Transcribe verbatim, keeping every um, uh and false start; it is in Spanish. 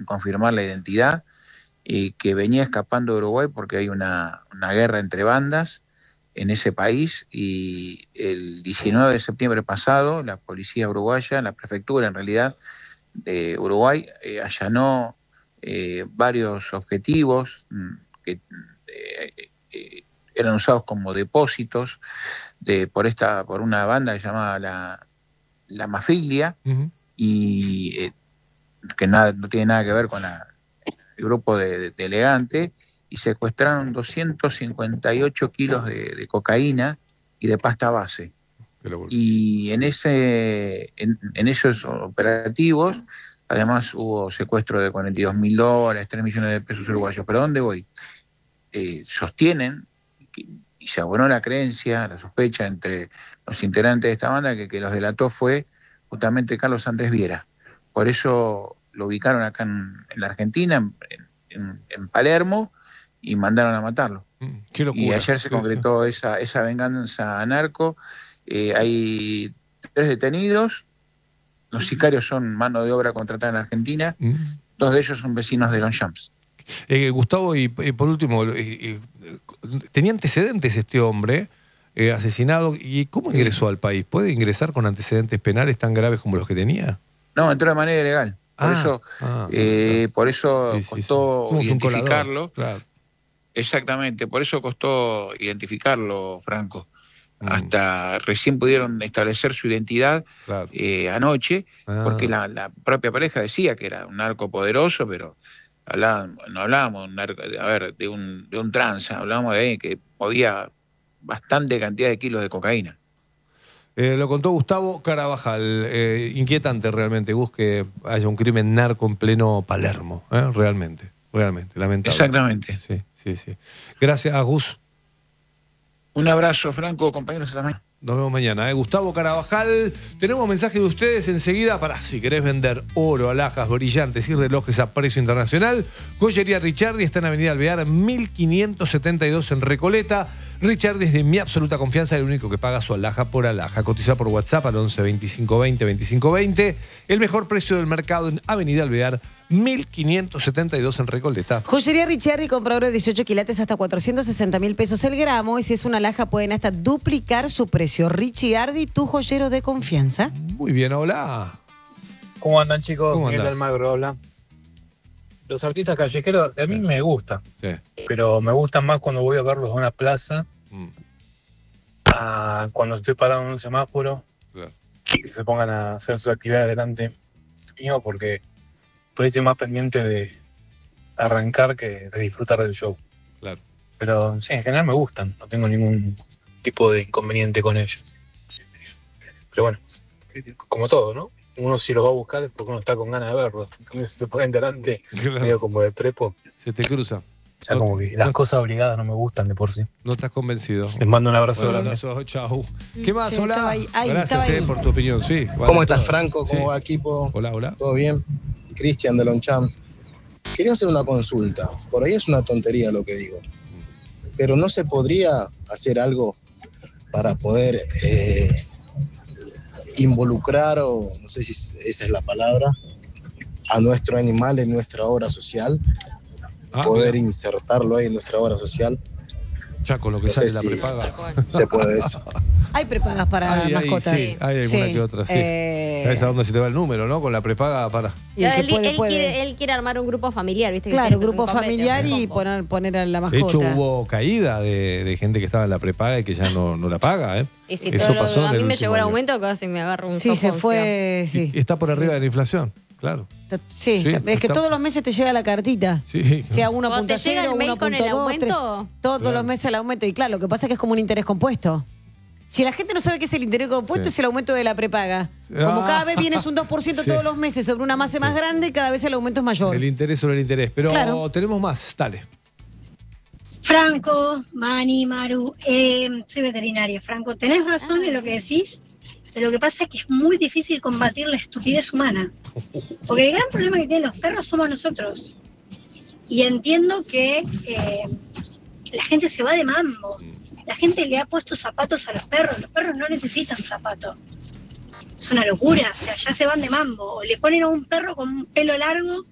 confirmar la identidad, y que venía escapando de Uruguay porque hay una, una guerra entre bandas en ese país, y el diecinueve de septiembre pasado la policía uruguaya, la prefectura en realidad de Uruguay, eh, allanó eh, varios objetivos mm, que eh, eh, eran usados como depósitos de, por, esta, por una banda llamada la, la Mafiglia, uh-huh. y eh, que nada, no tiene nada que ver con la, el grupo de, de, de Elegante, y secuestraron doscientos cincuenta y ocho kilos de, de cocaína y de pasta base. Y en, ese, en, en esos operativos, además hubo secuestro de cuarenta y dos mil dólares, tres millones de pesos uruguayos. ¿Pero a dónde voy? Eh, sostienen, que, y se abonó la creencia, la sospecha entre los integrantes de esta banda, que, que los delató fue justamente Carlos Andrés Viera. Por eso lo ubicaron acá en, en la Argentina, en, en, en Palermo, y mandaron a matarlo. Mm, qué locura. Y ayer se concretó esa, esa venganza narco. Eh, hay tres detenidos, los sicarios son mano de obra contratada en Argentina, mm. dos de ellos son vecinos de Longchamps. Eh, Gustavo, y, y por último, eh, eh, ¿tenía antecedentes este hombre eh, asesinado? ¿Y cómo ingresó sí. al país? ¿Puede ingresar con antecedentes penales tan graves como los que tenía? No, entró de manera ilegal. Por ah, eso, ah, eh, claro. por eso sí, sí, costó sí. identificarlo. Claro. Exactamente, por eso costó identificarlo, Franco. Mm. Hasta recién pudieron establecer su identidad claro. eh, anoche, ah. porque la, la propia pareja decía que era un narco poderoso, pero hablábamos, no hablábamos de un, narco, a ver, de un, de un tranza, hablábamos de que movía bastante cantidad de kilos de cocaína. Eh, lo contó Gustavo Carabajal. Eh, inquietante realmente, Gus, que haya un crimen narco en pleno Palermo. ¿eh? Realmente, realmente, lamentable. Exactamente. Sí, sí, sí. Gracias, Gus. Un abrazo, Franco, compañeros de la mañana. Nos vemos mañana. ¿eh? Gustavo Carabajal. Tenemos mensaje de ustedes enseguida para si querés vender oro, alhajas, brillantes y relojes a precio internacional. Joyería Richardi está en Avenida Alvear, mil quinientos setenta y dos en Recoleta. Richardi es de mi absoluta confianza, el único que paga su alhaja por alhaja. Cotiza por WhatsApp al once veinticinco veinte veinticinco veinte. El mejor precio del mercado en Avenida Alvear, mil quinientos setenta y dos en Recoleta. Joyería Richardi compra oro de dieciocho quilates hasta cuatrocientos sesenta mil pesos el gramo. Y si es una alhaja, pueden hasta duplicar su precio. Richardi, tu joyero de confianza. Muy bien, hola. ¿Cómo andan, chicos? ¿Cómo Miguel andás? Almagro habla. Los artistas callejeros a mí sí. me gustan, sí. pero me gustan más cuando voy a verlos en una plaza, mm. a cuando estoy parado en un semáforo, claro. y que se pongan a hacer su actividad delante mío, porque por ahí estoy más pendiente de arrancar que de disfrutar del show. Claro. Pero sí, en general me gustan, no tengo ningún tipo de inconveniente con ellos. Pero bueno, como todo, ¿no? Uno si los va a buscar es porque uno está con ganas de verlos. En cambio, si se ponen delante, claro. medio como de prepo. Se te cruza. Ya no, como que las no, cosas obligadas no me gustan de por sí. No estás convencido. Les mando un abrazo bueno, grande. Un abrazo, chau. ¿Qué más? Sí, hola. Ahí, ahí, Gracias eh, por tu opinión. Sí, vale, ¿Cómo estás, todo. Franco? ¿Cómo sí. va, equipo? Hola, hola. ¿Todo bien? Cristian de Longchamps. Quería hacer una consulta. Por ahí es una tontería lo que digo. Pero ¿no se podría hacer algo para poder eh, involucrar, o no sé si esa es la palabra, a nuestro animal en nuestra obra social? Ah, poder mira. insertarlo ahí en nuestra obra social. Ya con lo que no sale la si prepaga. Se puede eso. Hay prepagas para hay, mascotas. Hay, sí, hay alguna sí. que otra, sí. Eh... ¿Sabes a dónde se te va el número, no? Con la prepaga para... Y el que él, puede, él, puede... Quiere, él quiere armar un grupo familiar, ¿viste? Que claro, un grupo familiar y poner, poner a la mascota. De hecho, hubo caída de, de gente que estaba en la prepaga y que ya no, no la paga, ¿eh? Y si eso pasó lo, a mí me llegó el aumento, casi me agarro un Sí, se fue, sí. Y está por arriba sí. de la inflación. Claro. Sí, sí, es que todos los meses te llega la cartita. Sí. Sea uno punto cero, uno punto dos, todos claro. los meses el aumento. Y claro, lo que pasa es que es como un interés compuesto. Si la gente no sabe qué es el interés compuesto, sí. es el aumento de la prepaga. Como ah. cada vez vienes un dos por ciento sí. todos los meses sobre una masa sí. más grande, cada vez el aumento es mayor. El interés sobre el interés. Pero claro. tenemos más, dale. Franco, Mani, Maru, eh, soy veterinaria. Franco, tenés razón en lo que decís. Pero lo que pasa es que es muy difícil combatir la estupidez humana. Porque el gran problema que tienen los perros somos nosotros. Y entiendo que eh, la gente se va de mambo. La gente le ha puesto zapatos a los perros. Los perros no necesitan zapatos. Es una locura. O sea, ya se van de mambo. O le ponen a un perro con un pelo largo